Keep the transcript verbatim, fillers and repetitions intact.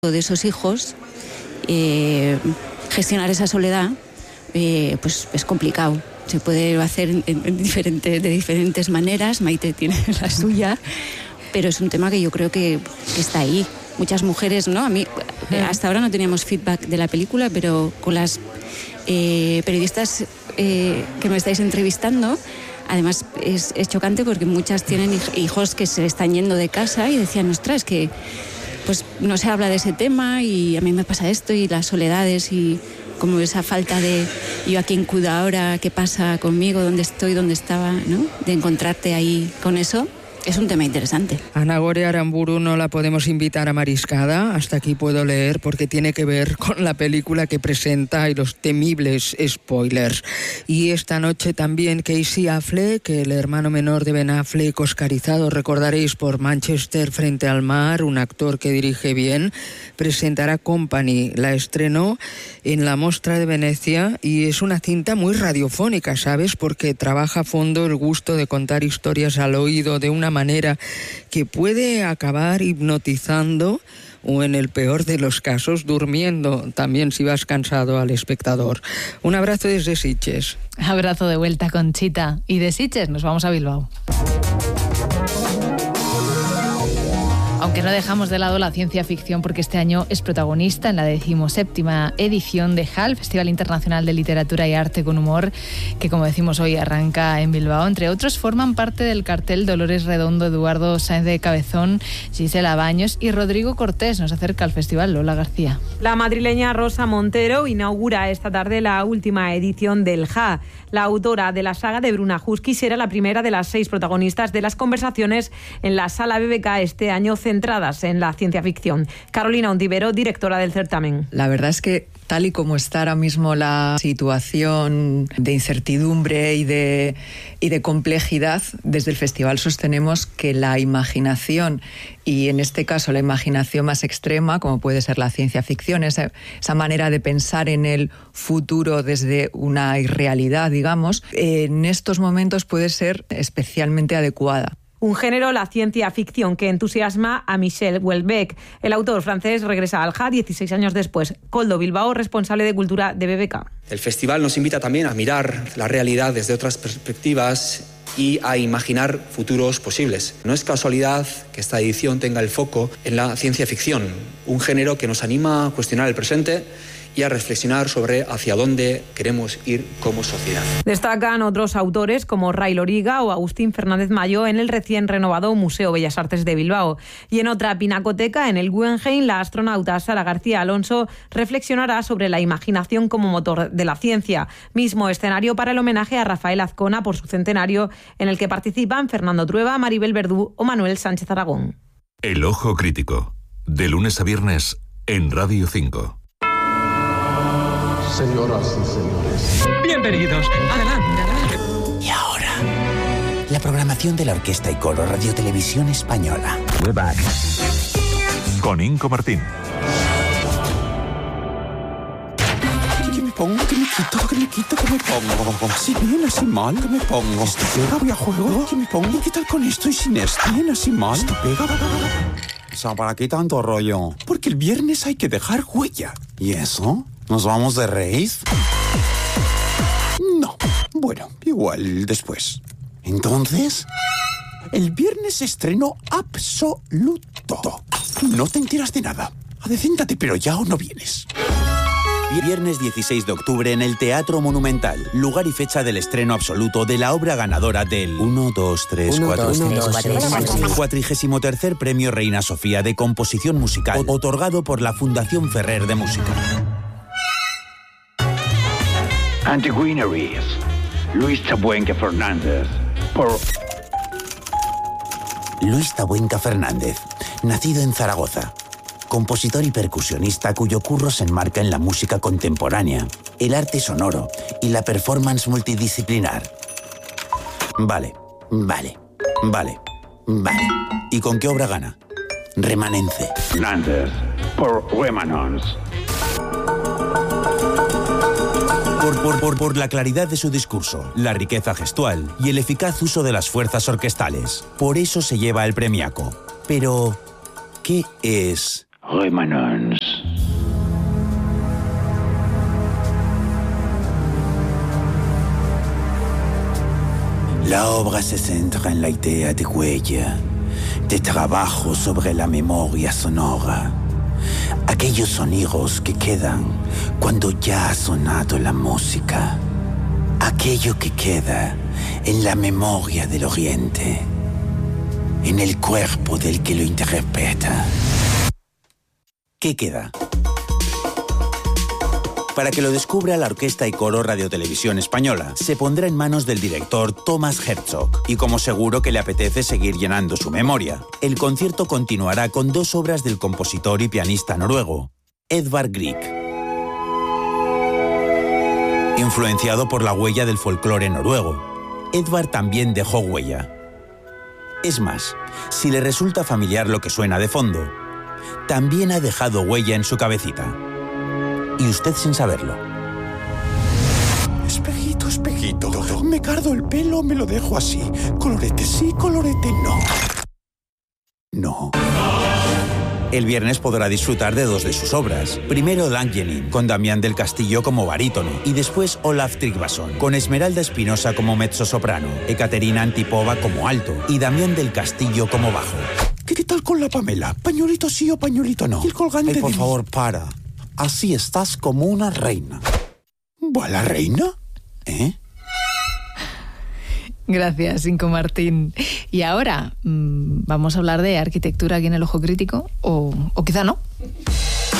de esos hijos, eh, gestionar esa soledad, eh, pues es complicado. Se puede hacer en, en diferente, de diferentes maneras. Maite tiene la suya, pero es un tema que yo creo que, que está ahí. Muchas mujeres, ¿no? A mí, hasta ahora no teníamos feedback de la película, pero con las eh, periodistas eh, que me estáis entrevistando, además es, es chocante porque muchas tienen hijos que se están yendo de casa y decían, ostras, que pues no se habla de ese tema y a mí me pasa esto y las soledades y como esa falta de yo a quién cuido ahora, qué pasa conmigo, dónde estoy, dónde estaba, ¿no? De encontrarte ahí con eso. Es un tema interesante. Ana Gore Aramburu no la podemos invitar a Mariscada, hasta aquí puedo leer, porque tiene que ver con la película que presenta y los temibles spoilers. Y esta noche también Casey Affleck, el hermano menor de Ben Affleck, oscarizado, recordaréis, por Manchester frente al mar, un actor que dirige bien, presentará Company. La estrenó en la Mostra de Venecia y es una cinta muy radiofónica, ¿sabes? Porque trabaja a fondo el gusto de contar historias al oído de una manera que puede acabar hipnotizando o, en el peor de los casos, durmiendo también si vas cansado al espectador. Un abrazo desde Sitges. Abrazo de vuelta, Conchita. Y de Sitges nos vamos a Bilbao. Aunque no dejamos de lado la ciencia ficción porque este año es protagonista en la decimoséptima edición de H A L, Festival Internacional de Literatura y Arte con Humor, que, como decimos hoy, arranca en Bilbao. Entre otros, forman parte del cartel Dolores Redondo, Eduardo Sáenz de Cabezón, Gisela Baños y Rodrigo Cortés. Nos acerca al festival Lola García. La madrileña Rosa Montero inaugura esta tarde la última edición del H A. La autora de la saga de Bruna Husky será la primera de las seis protagonistas de las conversaciones en la Sala B B K este año, centradas en la ciencia ficción. Carolina Ondivero, directora del certamen. La verdad es que tal y como está ahora mismo la situación de incertidumbre y de, y de complejidad, desde el festival sostenemos que la imaginación, y en este caso la imaginación más extrema, como puede ser la ciencia ficción, esa, esa manera de pensar en el futuro desde una irrealidad, digamos, en estos momentos puede ser especialmente adecuada. Un género, la ciencia ficción, que entusiasma a Michel Houellebecq. El autor francés regresa al H A dieciséis años después. Koldo Bilbao, responsable de cultura de B B K. El festival nos invita también a mirar la realidad desde otras perspectivas y a imaginar futuros posibles. No es casualidad que esta edición tenga el foco en la ciencia ficción, un género que nos anima a cuestionar el presente y a reflexionar sobre hacia dónde queremos ir como sociedad. Destacan otros autores como Ray Loriga o Agustín Fernández Mayo en el recién renovado Museo Bellas Artes de Bilbao. Y en otra pinacoteca, en el Guggenheim, la astronauta Sara García Alonso reflexionará sobre la imaginación como motor de la ciencia. Mismo escenario para el homenaje a Rafael Azcona por su centenario, en el que participan Fernando Trueba, Maribel Verdú o Manuel Sánchez Aragón. El Ojo Crítico, de lunes a viernes en Radio cinco. Señoras y señores, bienvenidos. Adelante, adelante. Y ahora, la programación de la Orquesta y Coro Radio Televisión Española. We're back. Con Inco Martín. ¿Qué me pongo? ¿Qué me quito? ¿Qué me quito? ¿Qué me pongo? ¿Así bien? ¿Así mal? ¿Qué me pongo? ¿Esto pega? ¿Voy a juego? ¿Qué me pongo? ¿Qué tal con esto y sin esto? ¿Bien? ¿Así mal? ¿Esto pega? O sea, ¿para qué tanto rollo? Porque el viernes hay que dejar huella. ¿Y eso? ¿Nos vamos de raíz? No. Bueno, igual después. Entonces, el viernes estreno absoluto. No te enteras de nada. Adecéntate, pero ya o no vienes. Viernes dieciséis de octubre en el Teatro Monumental. Lugar y fecha del estreno absoluto de la obra ganadora del uno, dos, tres, cuatro, cuatrigésimo tercer Premio Reina Sofía de Composición Musical, otorgado por la Fundación Ferrer de Música. Antiguineries, Luis Tabuenca Fernández. Por... Luis Tabuenca Fernández, nacido en Zaragoza. Compositor y percusionista cuyo curro se enmarca en la música contemporánea, el arte sonoro y la performance multidisciplinar. Vale, vale, vale, vale. ¿Y con qué obra gana? Remanence. Fernández, por Remanence. Por, por, por, por la claridad de su discurso, la riqueza gestual y el eficaz uso de las fuerzas orquestales. Por eso se lleva el premiaco. Pero, ¿qué es Remanence. La obra se centra en la idea de huella, de trabajo sobre la memoria sonora. Aquellos sonidos que quedan cuando ya ha sonado la música. Aquello que queda en la memoria del Oriente, en el cuerpo del que lo interpreta. ¿Qué queda? Para que lo descubra la Orquesta y Coro Radiotelevisión Española, se pondrá en manos del director Thomas Herzog. Y como seguro que le apetece seguir llenando su memoria, el concierto continuará con dos obras del compositor y pianista noruego, Edvard Grieg. Influenciado por la huella del folclore noruego, Edvard también dejó huella. Es más, si le resulta familiar lo que suena de fondo, también ha dejado huella en su cabecita. Y usted sin saberlo. Espejito, espejito, me cardo el pelo, me lo dejo así. Colorete sí, colorete no. No. El viernes podrá disfrutar de dos de sus obras. Primero Langjenin, con Damián del Castillo como barítono, y después Olaf Tryggvason, con Esmeralda Espinosa como mezzosoprano, Ekaterina Antipova como alto y Damián del Castillo como bajo. ¿Qué tal con la Pamela? ¿Pañuelito sí o pañuelito no? El colgante. Ay, por de favor, mí. para. Así estás como una reina. ¿Va la reina? ¿Eh? Gracias, Inco Martín. Y ahora, mmm, ¿vamos a hablar de arquitectura aquí en El Ojo Crítico? O, o quizá no.